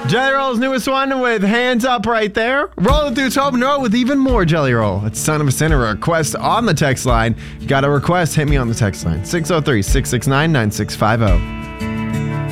Jelly Roll's newest one with Hands Up right there. Rolling through Top Row with even more Jelly Roll. It's time to send a request on the text line. Got a request? Hit me on the text line. 603-669-9650.